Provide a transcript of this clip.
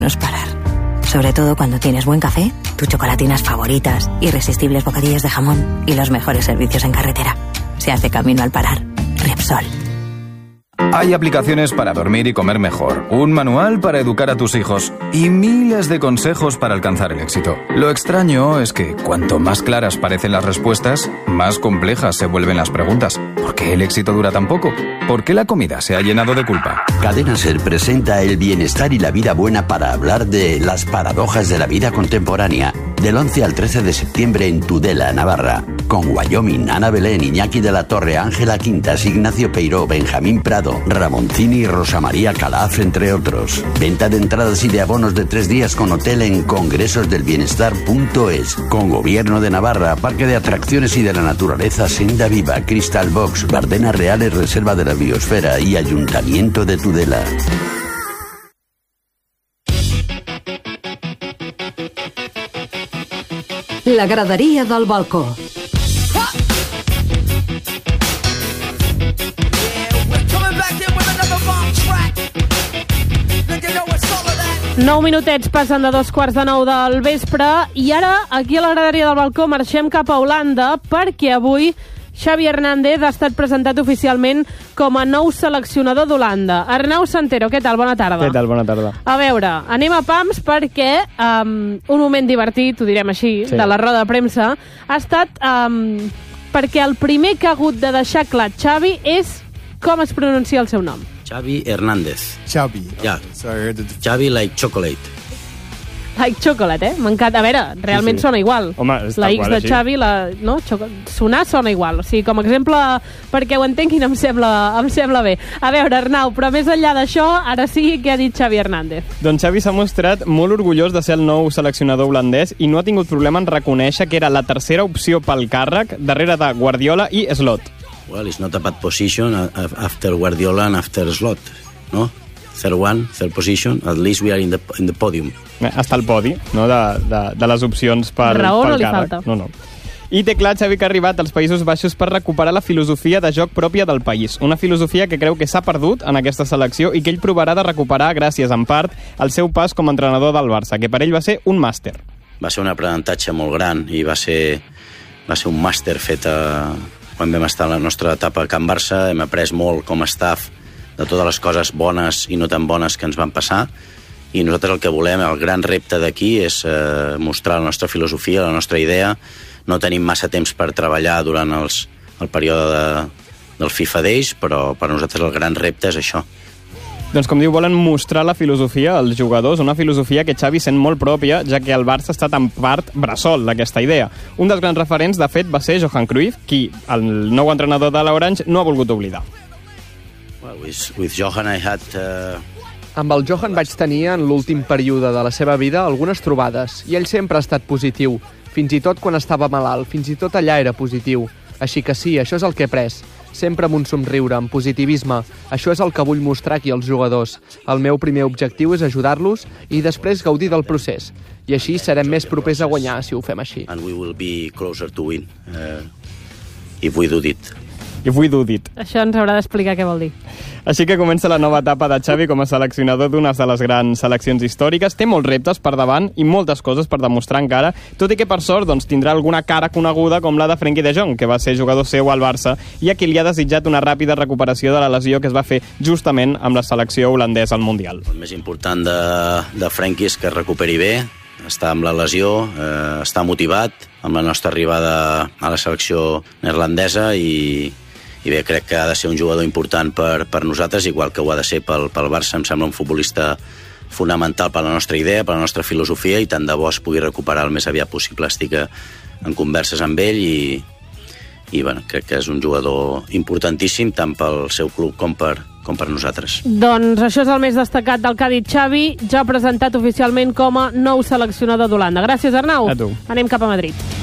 no es parar. Sobre todo cuando tienes buen café, tus chocolatinas favoritas, irresistibles bocadillos de jamón y los mejores servicios en carretera. Se hace camino al parar. Repsol. Hay aplicaciones para dormir y comer mejor, un manual para educar a tus hijos y miles de consejos para alcanzar el éxito. Lo extraño es que cuanto más claras parecen las respuestas, más complejas se vuelven las preguntas. ¿Por qué el éxito dura tan poco? ¿Por qué la comida se ha llenado de culpa? Cadena Ser presenta el bienestar y la vida buena para hablar de las paradojas de la vida contemporánea. Del 11 al 13 de septiembre en Tudela, Navarra. Con Wyoming, Ana Belén, Iñaki de la Torre, Ángela Quintas, Ignacio Peiró, Benjamín Prado, Ramoncini y Rosa María Calaf, entre otros. Venta de entradas y de abonos de 3 días con hotel en congresosdelbienestar.es. Con Gobierno de Navarra, Parque de Atracciones y de la Naturaleza, Senda Viva, Crystal Box, Bardenas Reales, Reserva de la Biosfera y Ayuntamiento de Tudela. La graderia del balcó. Nou minutets passen de 8:45 del vespre i ara aquí a la graderia del balcó marxem cap a Holanda perquè avui Xavi Hernández ha estat presentat oficialment com a nou seleccionador d'Holanda. Arnau Santero, què tal? Bona tarda. Què tal? Bona tarda. A veure, anem a pams perquè un moment divertit, ho direm així, sí, de la roda de premsa, ha estat perquè el primer que ha hagut de deixar clar Xavi és com es pronuncia el seu nom. Xavi Hernández. Xavi. Yeah. So I heard that Xavi like chocolate. Like chocolate, M'encanta. A veure, realment sí. Sona igual. Home, la X de Xavi, no? Sonar sona igual. O sigui, com a exemple, perquè ho entenguin, em sembla bé. A veure, Arnau, però més enllà d'això, ara sí, què ha dit Xavi Hernández? Doncs Xavi s'ha mostrat molt orgullós de ser el nou seleccionador holandès i no ha tingut problema en reconèixer que era la tercera opció pel càrrec, darrere de Guardiola i Slot. Well, it's not a bad position after Guardiola and after Slot, no? Third position, at least we are in the podium. Està al podi, no?, de les opcions pel Raó no li càrrec. falta. No. I té clar Xavi que ha arribat als Països Baixos per recuperar la filosofia de joc pròpia del país. Una filosofia que creu que s'ha perdut en aquesta selecció i que ell provarà de recuperar gràcies, en part, al seu pas com a entrenador del Barça, que per ell va ser un màster. Va ser un aprenentatge molt gran i va ser un màster fet quan vam estar a la nostra etapa a Can Barça. Hem après molt com a staff de totes les coses bones i no tan bones que ens van passar, i nosaltres el que volem, el gran repte d'aquí és mostrar la nostra filosofia, la nostra idea. No tenim massa temps per treballar durant el període del FIFA Days, però per nosaltres el gran repte és això. Doncs com diu, volen mostrar la filosofia als jugadors, una filosofia que Xavi sent molt pròpia, ja que el Barça ha estat en part bressol d'aquesta idea. Un dels grans referents, de fet, va ser Johan Cruyff, qui el nou entrenador de l'Orange no ha volgut oblidar. Well, with Johan I had... Amb el Johan vaig tenir, en l'últim període de la seva vida, algunes trobades, i ell sempre ha estat positiu, fins i tot quan estava malalt, fins i tot allà era positiu. Així que sí, això és el que he pres. Sempre amb un somriure, amb positivisme. Això és el que vull mostrar aquí als jugadors. El meu primer objectiu és ajudar-los i després gaudir del procés. I així serem més propers a guanyar si ho fem així. And we will be closer to win if we do it. If we do it. Això ens haurà d'explicar què vol dir. Així que comença la nova etapa de Xavi com a seleccionador d'una de les grans seleccions històriques. Té molts reptes per davant i moltes coses per demostrar encara, tot i que per sort tindrà alguna cara coneguda com la de Frenkie de Jong, que va ser jugador seu al Barça i a qui li ha desitjat una ràpida recuperació de la lesió que es va fer justament amb la selecció holandesa al Mundial. El més important de Frenkie és que es recuperi bé, està amb la lesió, està motivat amb la nostra arribada a la selecció neerlandesa i bé, crec que ha de ser un jugador important per nosaltres, igual que ho ha de ser pel Barça. Em sembla un futbolista fonamental per la nostra idea, per la nostra filosofia, i tant de bo es pugui recuperar el més aviat possible. Estic en converses amb ell i bueno, crec que és un jugador importantíssim tant pel seu club com per nosaltres. Doncs això és el més destacat del que ha dit Xavi, ja presentat oficialment com a nou seleccionador d'Holanda. Gràcies, Arnau. A tu. Anem cap a Madrid.